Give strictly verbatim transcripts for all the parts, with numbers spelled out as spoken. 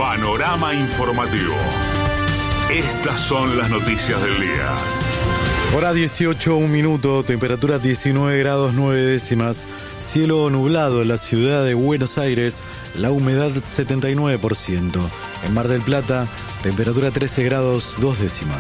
Panorama informativo. Estas son las noticias del día. Hora dieciocho, un minuto, temperatura diecinueve grados nueve décimas, cielo nublado en la ciudad de Buenos Aires, la humedad setenta y nueve por ciento. En Mar del Plata, temperatura trece grados dos décimas.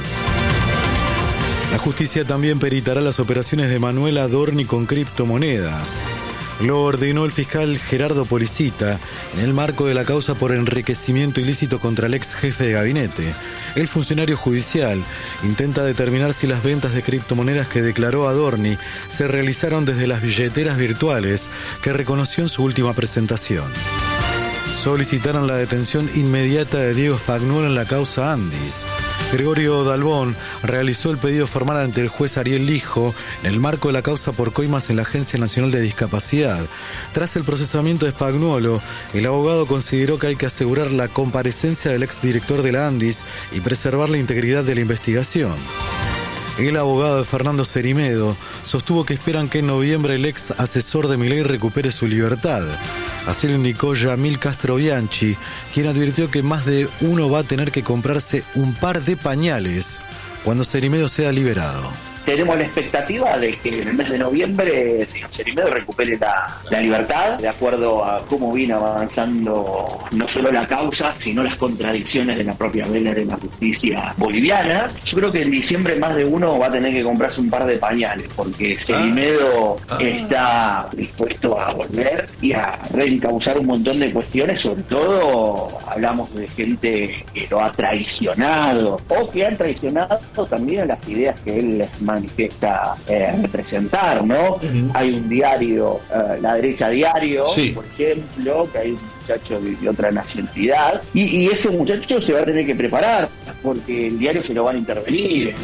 La justicia también peritará las operaciones de Manuel Adorni con criptomonedas. Lo ordenó el fiscal Gerardo Policita en el marco de la causa por enriquecimiento ilícito contra el ex jefe de gabinete. El funcionario judicial intenta determinar si las ventas de criptomonedas que declaró Adorni se realizaron desde las billeteras virtuales que reconoció en su última presentación. Solicitaron la detención inmediata de Diego Spagnuolo en la causa Andis. Gregorio Dalbón realizó el pedido formal ante el juez Ariel Lijo en el marco de la causa por coimas en la Agencia Nacional de Discapacidad. Tras el procesamiento de Spagnuolo, el abogado consideró que hay que asegurar la comparecencia del exdirector de la Andis y preservar la integridad de la investigación. El abogado de Fernando Cerimedo sostuvo que esperan que en noviembre el ex asesor de Milei recupere su libertad. Así lo indicó Yamil Castro Bianchi, quien advirtió que más de uno va a tener que comprarse un par de pañales cuando Cerimedo sea liberado. Tenemos la expectativa de que en el mes de noviembre el señor Cerimedo recupere la, la libertad, de acuerdo a cómo viene avanzando no solo la causa, sino las contradicciones de la propia vela de la justicia boliviana. Yo creo que en diciembre más de uno va a tener que comprarse un par de pañales, porque Cerimedo ah, ah. está dispuesto a volver y a reencauzar un montón de cuestiones, sobre todo hablamos de gente que lo ha traicionado, o que han traicionado también las ideas que él les manifiesta eh, representar, ¿no? Uh-huh. Hay un diario, uh, La Derecha Diario, sí. por ejemplo, que hay un muchacho de, de otra nacionalidad, y, y ese muchacho se va a tener que preparar, porque el diario se lo van a intervenir.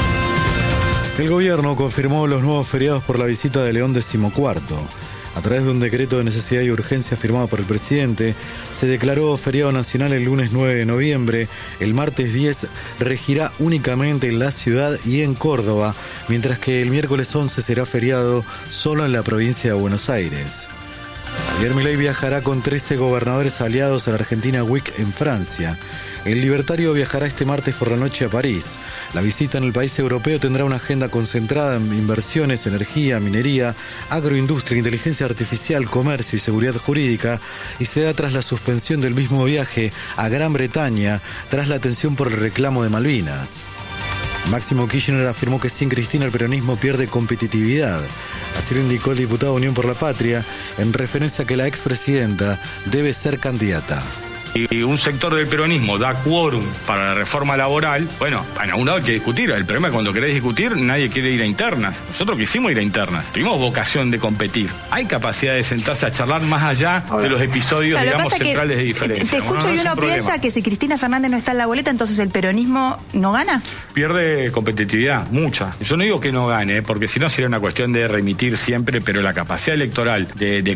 El gobierno confirmó los nuevos feriados por la visita de León decimocuarto. A través de un decreto de necesidad y urgencia firmado por el presidente, se declaró feriado nacional el lunes nueve de noviembre, el martes diez regirá únicamente en la ciudad y en Córdoba, mientras que el miércoles once será feriado solo en la provincia de Buenos Aires. Javier Milei viajará con trece gobernadores aliados a la Argentina Week en Francia. El libertario viajará este martes por la noche a París. La visita en el país europeo tendrá una agenda concentrada en inversiones, energía, minería, agroindustria, inteligencia artificial, comercio y seguridad jurídica, y se da tras la suspensión del mismo viaje a Gran Bretaña tras la tensión por el reclamo de Malvinas. Máximo Kirchner afirmó que sin Cristina el peronismo pierde competitividad. Así lo indicó el diputado Unión por la Patria, en referencia a que la expresidenta debe ser candidata. Y un sector del peronismo da quórum para la reforma laboral, bueno, a un lado hay que discutir. El problema es que cuando querés discutir, nadie quiere ir a internas. Nosotros quisimos ir a internas. Tuvimos vocación de competir. Hay capacidad de sentarse a charlar más allá de los episodios, claro, digamos, centrales de diferencia. Te escucho bueno, no y uno piensa problema. Que si Cristina Fernández no está en la boleta, entonces el peronismo no gana. Pierde competitividad, mucha. Yo no digo que no gane, porque si no sería una cuestión de remitir siempre, pero la capacidad electoral de, de